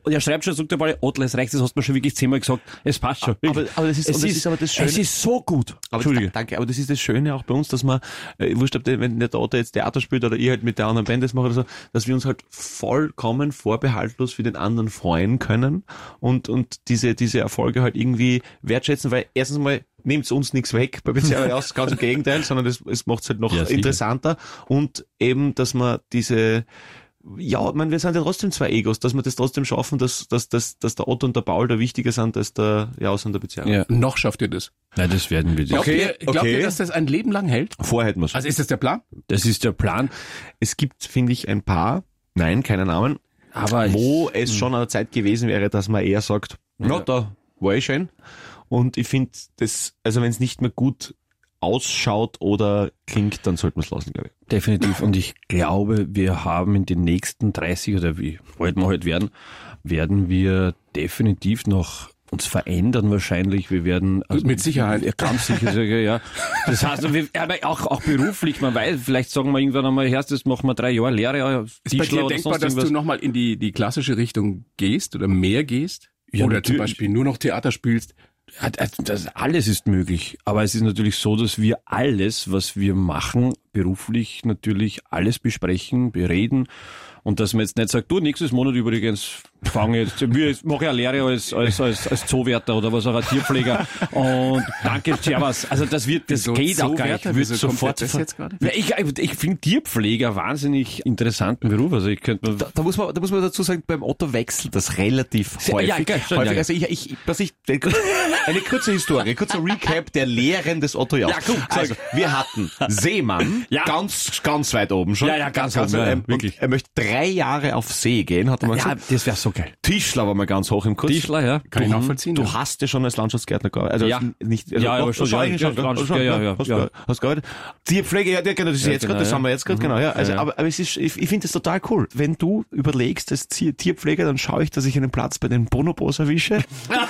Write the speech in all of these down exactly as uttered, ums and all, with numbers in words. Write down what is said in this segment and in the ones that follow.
und er schreibt schon, sagt der Pauli, Otto, es reicht, das hast du mir schon wirklich zehnmal gesagt, es passt schon. Aber, aber das ist, es, und das ist, ist aber das Schöne. es ist so gut. Aber Entschuldige. Danke, aber das ist das Schöne auch bei uns, dass man, äh, wurscht, ob der, wenn der Otto jetzt Theater spielt oder ich halt mit der anderen Band das mache oder so, dass wir uns halt vollkommen vorbehaltlos für den anderen freuen können und, und diese, diese Erfolge halt irgendwie wertschätzen, weil erstens mal nehmt uns nichts weg bei Bezerra aus, ganz im Gegenteil, sondern es, es macht es halt noch Ja, interessanter und eben, dass man diese, ja, ich meine, wir sind ja trotzdem zwei Egos, dass wir das trotzdem schaffen, dass, dass, dass, dass der Otto und der Paul da wichtiger sind als der Jaus und der Bezerra. Ja. Noch schafft ihr das. Nein, das werden wir nicht. Glaubt, Okay, ihr, glaubt okay. ihr, dass das ein Leben lang hält? Vorher hätten wir es. Also ist das der Plan? Das ist der Plan. Es gibt, finde ich, ein paar, nein, keine Namen, Aber wo es schon an der Zeit gewesen wäre, dass man eher sagt, na, da war ich schön. Und ich finde, das, also wenn es nicht mehr gut ausschaut oder klingt, dann sollten wir es lassen, glaube ich. definitiv. Und ich glaube, wir haben in den nächsten dreißig oder wie alt wir halt werden, werden wir definitiv noch uns verändern wahrscheinlich. Wir werden also Mit Sicherheit. Ja, ganz sicher, sicher, ja. Das heißt, wir, aber auch, auch beruflich, man weiß, vielleicht sagen wir irgendwann einmal, Herr, das machen wir drei Jahre Lehre, Ist bei dir denkbar, dass du nochmal in die, die klassische Richtung gehst oder mehr gehst? Ja, oder natürlich. zum Beispiel nur noch Theater spielst? Ja, das, das alles ist möglich, aber es ist natürlich so, dass wir alles, was wir machen, beruflich natürlich alles besprechen, bereden und dass man jetzt nicht sagt, du, nächstes Monat übrigens fange jetzt, ich mache ja Lehre als, als, als, als Zoowärter oder was auch, ein Tierpfleger und danke, servus. Also das wird, das Wieso geht auch gar nicht. Zoowärter? Ich würde Wieso kommt sofort, das jetzt gerade? ja, ich, ich finde Tierpfleger wahnsinnig interessanten Beruf, also ich könnte mir, Da, da muss man, da muss man dazu sagen, beim Otto wechselt das relativ Sehr- häufig. ja, gell, schon, häufig. ja, ja. Also ich, ich, was ich, eine kurze Historie, kurzer Recap der Lehren des Otto Jaus. Ja, guck, sag. also, wir hatten Seemann, Ja. ganz, ganz weit oben schon. Ja, ja, ganz oben, ja, ähm, wirklich. und er möchte drei Jahre auf See gehen, hat er mal ja, gesagt. das wäre so geil. Tischler war mal ganz hoch im Kurs. Tischler, ja. Kann ich Du- nachvollziehen. Du ja. hast ja schon als Landschaftsgärtner gearbeitet. Also Ja. nicht, also Ja, aber schon, ja, eigentlich ja, gell? Landschafts- Schon, ja, ja, Hast, ja. du- hast gearbeitet. Tierpflege, ja, genau, das ist Ja, jetzt genau, gerade, das ja. haben wir jetzt gerade, genau, ja. Also, Ja, ja. aber, aber es ist, ich, ich finde das total cool. Wenn du überlegst, als Tier- Tierpfleger, dann schaue ich, dass ich einen Platz bei den Bonobos erwische.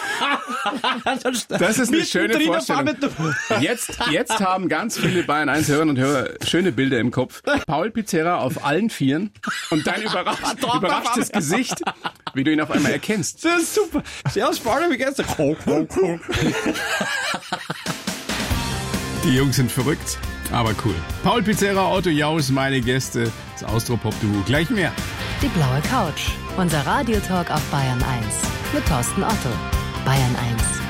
Das ist eine schöne Mittendrin Vorstellung. auf Jetzt, jetzt haben ganz viele Bayern eins Hörerinnen und Hörer schöne Bilder im Kopf. Paul Pizzerra auf allen Vieren und dein überrascht, überraschtes Gesicht, wie du ihn auf einmal erkennst. Das ist super. Servus, Paul, wie geht's dir? Die Jungs sind verrückt, aber cool. Paul Pizzerra, Otto Jaus, meine Gäste, das Austropop-Duo. Gleich mehr. Die blaue Couch. Unser Radiotalk auf Bayern eins. Mit Thorsten Otto. Bayern eins.